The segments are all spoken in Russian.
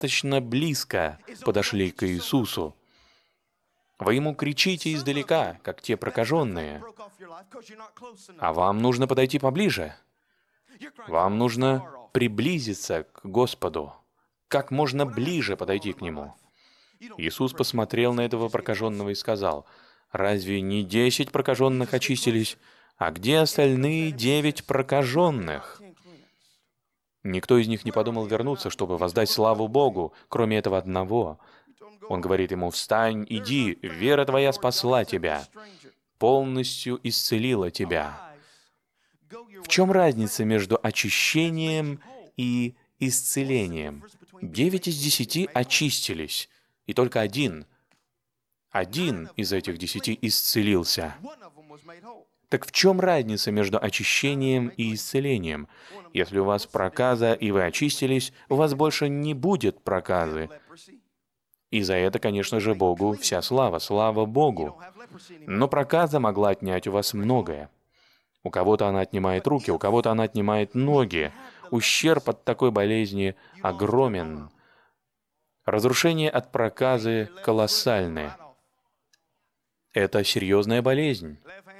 достаточно близко подошли к Иисусу. Вы ему кричите издалека, как те прокаженные, а вам нужно подойти поближе. Вам нужно приблизиться к Господу, как можно ближе подойти к Нему. Иисус посмотрел на этого прокаженного и сказал: «Разве не 10 прокаженных очистились? А где остальные 9 прокаженных?» Никто из них не подумал вернуться, чтобы воздать славу Богу, кроме этого одного. Он говорит ему: «Встань, иди, вера твоя спасла тебя, полностью исцелила тебя». В чем разница между очищением и исцелением? 9 из 10 очистились, и только один из этих 10 исцелился. Так в чем разница между очищением и исцелением? Если у вас проказа, и вы очистились, у вас больше не будет проказы. И за это, конечно же, Богу вся слава, слава Богу. Но проказа могла отнять у вас многое. У кого-то она отнимает руки, у кого-то она отнимает ноги. Ущерб от такой болезни огромен. Разрушение от проказы колоссальное. Это серьезная болезнь.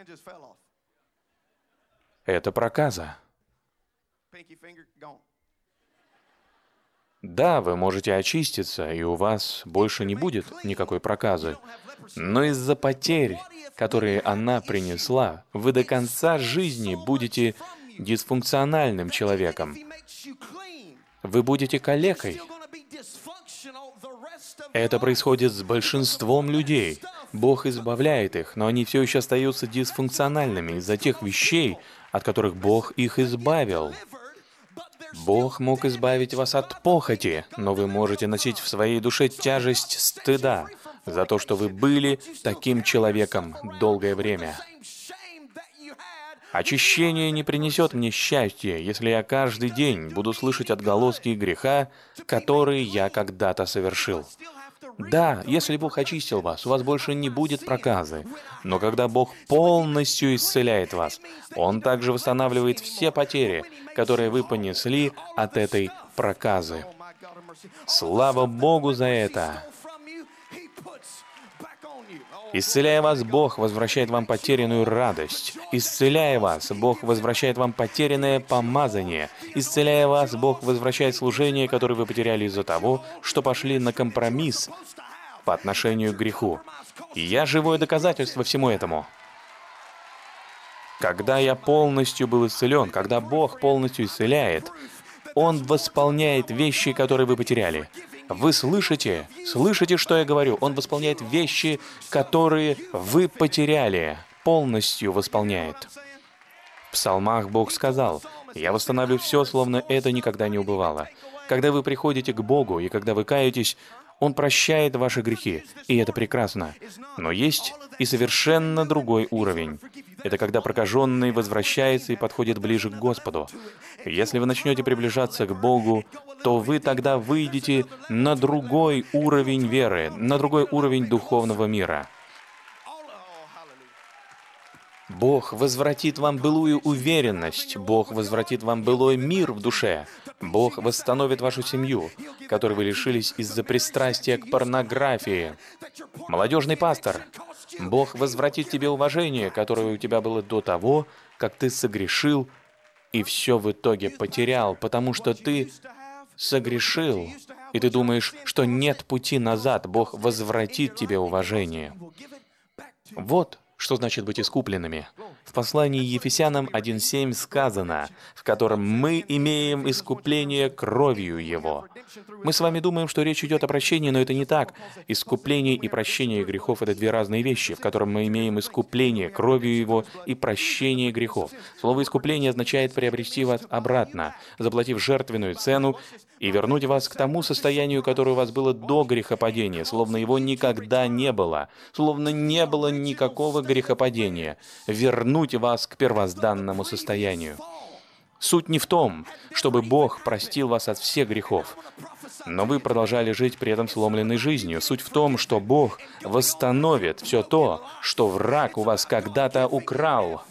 Это проказа. Да, вы можете очиститься, и у вас больше не будет никакой проказы. Но из-за потерь, которые она принесла, вы до конца жизни будете дисфункциональным человеком. Вы будете калекой. Это происходит с большинством людей. Бог избавляет их, но они все еще остаются дисфункциональными из-за тех вещей, от которых Бог их избавил. Бог мог избавить вас от похоти, но вы можете носить в своей душе тяжесть стыда за то, что вы были таким человеком долгое время. Очищение не принесет мне счастья, если я каждый день буду слышать отголоски греха, которые я когда-то совершил. Да, если Бог очистил вас, у вас больше не будет проказы. Но когда Бог полностью исцеляет вас, Он также восстанавливает все потери, которые вы понесли от этой проказы. Слава Богу за это! Исцеляя вас, Бог возвращает вам потерянную радость. Исцеляя вас, Бог возвращает вам потерянное помазание. Исцеляя вас, Бог возвращает служение, которое вы потеряли из-за того, что пошли на компромисс по отношению к греху. И я живое доказательство всему этому. Когда я полностью был исцелен, когда Бог полностью исцеляет, Он восполняет вещи, которые вы потеряли. Вы слышите, что я говорю? Он восполняет вещи, которые вы потеряли, полностью восполняет. В псалмах Бог сказал: «Я восстановлю все, словно это никогда не убывало». Когда вы приходите к Богу и когда вы каетесь, Он прощает ваши грехи, и это прекрасно. Но есть и совершенно другой уровень. Это когда прокаженный возвращается и подходит ближе к Господу. Если вы начнете приближаться к Богу, то вы тогда выйдете на другой уровень веры, на другой уровень духовного мира. Бог возвратит вам былую уверенность, Бог возвратит вам былой мир в душе, Бог восстановит вашу семью, которой вы лишились из-за пристрастия к порнографии. Молодежный пастор, Бог возвратит тебе уважение, которое у тебя было до того, как ты согрешил и все в итоге потерял, потому что ты согрешил, и ты думаешь, что нет пути назад. Бог возвратит тебе уважение. Вот что значит быть искупленными. В послании Ефесянам 1:7 сказано, в котором мы имеем искупление кровью Его. Мы с вами думаем, что речь идет о прощении, но это не так. Искупление и прощение грехов — это две разные вещи, в котором мы имеем искупление кровью Его и прощение грехов. Слово «искупление» означает приобрести вас обратно, заплатив жертвенную цену, и вернуть вас к тому состоянию, которое у вас было до грехопадения, словно его никогда не было, словно не было никакого грехопадения, вернуть вас к первозданному состоянию. Суть не в том, чтобы Бог простил вас от всех грехов, но вы продолжали жить при этом сломленной жизнью. Суть в том, что Бог восстановит все то, что враг у вас когда-то украл.